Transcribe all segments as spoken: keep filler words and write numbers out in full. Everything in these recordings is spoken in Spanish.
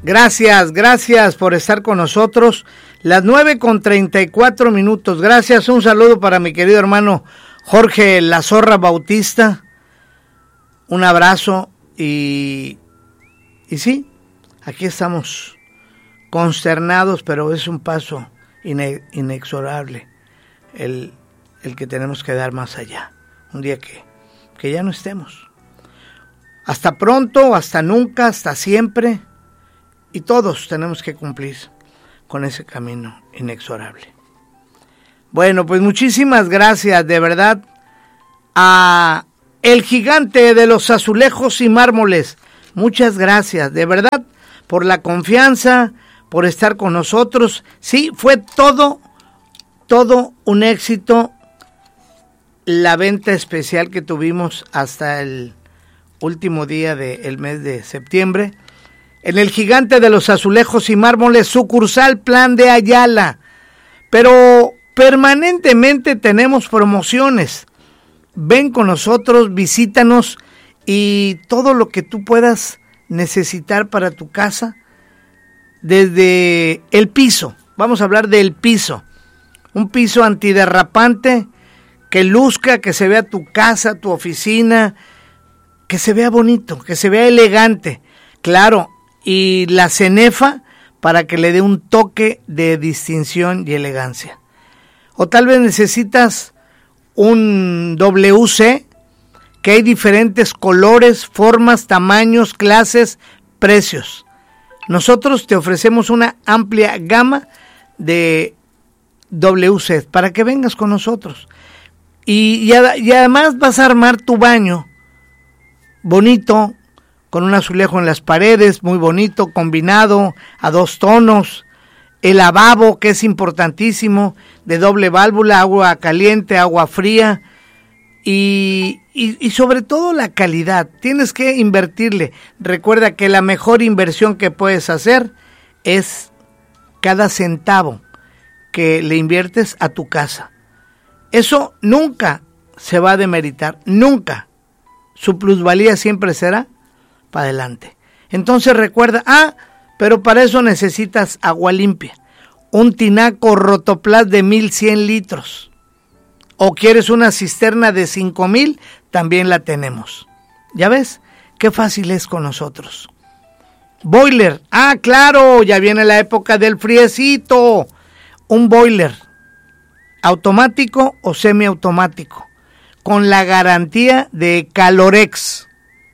Gracias, gracias por estar con nosotros. Las nueve con treinta y cuatro minutos. Gracias, un saludo para mi querido hermano Jorge La Zorra Bautista. Un abrazo y, y sí, aquí estamos consternados, pero es un paso ine, inexorable el, el que tenemos que dar más allá. Un día que, que ya no estemos. Hasta pronto, hasta nunca, hasta siempre. Y todos tenemos que cumplir con ese camino inexorable. Bueno, pues muchísimas gracias, de verdad, a el gigante de los azulejos y mármoles. Muchas gracias, de verdad, por la confianza, por estar con nosotros. Sí, fue todo, todo un éxito la venta especial que tuvimos hasta el último día del mes de septiembre. En el gigante de los azulejos y mármoles, sucursal Plan de Ayala. Pero permanentemente tenemos promociones. Ven con nosotros, visítanos y todo lo que tú puedas necesitar para tu casa. Desde el piso, vamos a hablar del piso. Un piso antiderrapante que luzca, que se vea tu casa, tu oficina, que se vea bonito, que se vea elegante. Claro, y la cenefa para que le dé un toque de distinción y elegancia. O tal vez necesitas un W C, que hay diferentes colores, formas, tamaños, clases, precios. Nosotros te ofrecemos una amplia gama de W C para que vengas con nosotros. Y, y, y además vas a armar tu baño bonito, con un azulejo en las paredes, muy bonito, combinado a dos tonos. El lavabo, que es importantísimo, de doble válvula, agua caliente, agua fría. Y, y, y sobre todo la calidad. Tienes que invertirle. Recuerda que la mejor inversión que puedes hacer es cada centavo que le inviertes a tu casa. Eso nunca se va a demeritar, nunca. Su plusvalía siempre será para adelante. Entonces recuerda, ah, pero para eso necesitas agua limpia, un tinaco Rotoplas de mil cien litros, o quieres una cisterna de cinco mil, también la tenemos. ¿Ya ves? Qué fácil es con nosotros. Boiler, ah, claro, ya viene la época del friecito. Un boiler, automático o semiautomático, con la garantía de Calorex.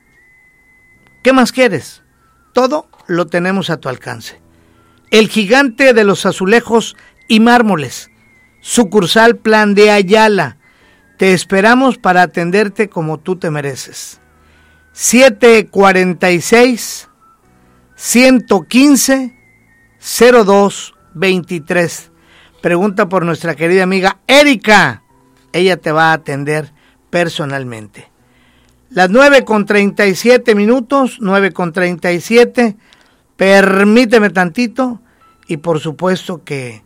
¿Qué más quieres? Todo lo tenemos a tu alcance. El gigante de los azulejos y mármoles, sucursal Plan de Ayala. Te esperamos para atenderte como tú te mereces. siete cuarenta y seis, ciento quince, cero dos veintitrés. Pregunta por nuestra querida amiga Erika. Ella te va a atender personalmente. Las nueve con treinta y siete minutos, nueve con treinta y siete, permíteme tantito y por supuesto que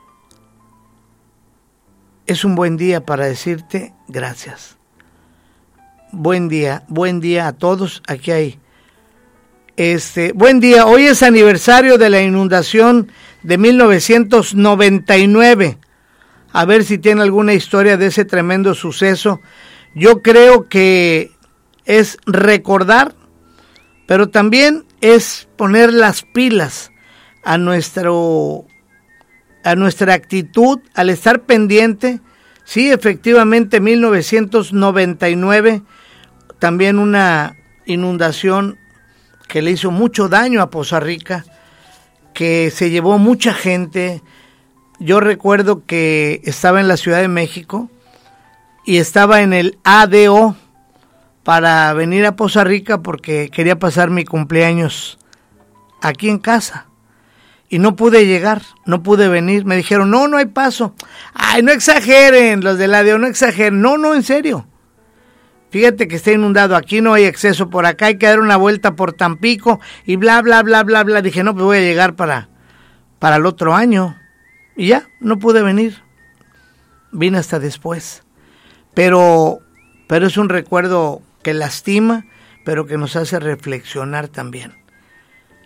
es un buen día para decirte gracias. Buen día, buen día a todos, aquí hay, este, buen día, hoy es aniversario de la inundación de mil novecientos noventa y nueve, a ver si tiene alguna historia de ese tremendo suceso. Yo creo que es recordar, pero también es poner las pilas a nuestro a nuestra actitud al estar pendiente. Sí, efectivamente, mil novecientos noventa y nueve, también una inundación que le hizo mucho daño a Poza Rica, que se llevó mucha gente. Yo recuerdo que estaba en la Ciudad de México y estaba en el A D O para venir a Poza Rica porque quería pasar mi cumpleaños aquí en casa. Y no pude llegar, no pude venir. Me dijeron, no, no hay paso. Ay, no exageren, los del A D O, no exageren. No, no, en serio. Fíjate que está inundado aquí, no hay acceso por acá, hay que dar una vuelta por Tampico y bla, bla, bla, bla, bla. Dije, no, pues voy a llegar para, para el otro año. Y ya, no pude venir. Vine hasta después. Pero, pero es un recuerdo que lastima, pero que nos hace reflexionar también.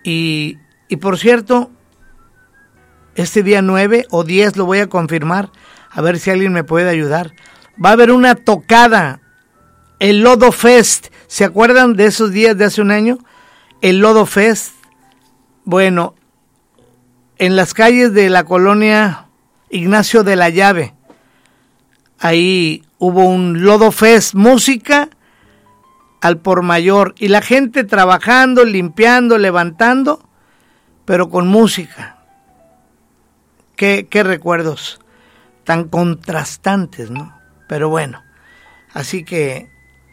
Y, y por cierto, este día nueve o diez lo voy a confirmar, a ver si alguien me puede ayudar. Va a haber una tocada, el Lodo Fest. ¿Se acuerdan de esos días de hace un año? El Lodo Fest. Bueno, en las calles de la colonia Ignacio de la Llave, ahí hubo un Lodo Fest, música al por mayor, y la gente trabajando, limpiando, levantando, pero con música. Qué, qué recuerdos tan contrastantes, ¿no? Pero bueno, así que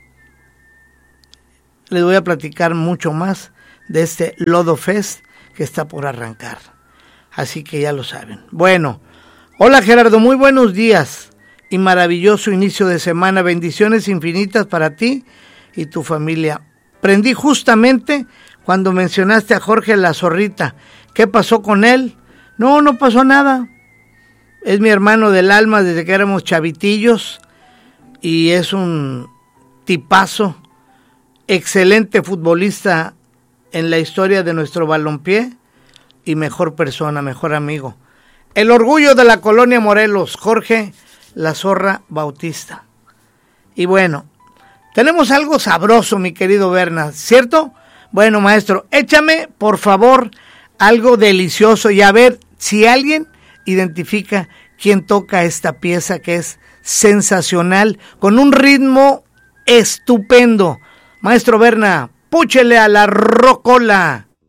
les voy a platicar mucho más de este Lodo Fest que está por arrancar. Así que ya lo saben. Bueno, hola Gerardo, muy buenos días y maravilloso inicio de semana. Bendiciones infinitas para ti y tu familia. Prendí justamente cuando mencionaste a Jorge La Zorrita. ¿Qué pasó con él? No, no pasó nada. Es mi hermano del alma desde que éramos chavitillos y es un tipazo, excelente futbolista en la historia de nuestro balompié y mejor persona, mejor amigo. El orgullo de la colonia Morelos, Jorge La Zorra Bautista. Y bueno, tenemos algo sabroso, mi querido Berna, ¿cierto? Bueno, maestro, échame, por favor, algo delicioso y a ver si alguien identifica quién toca esta pieza que es sensacional, con un ritmo estupendo. Maestro Berna, púchele a la rocola.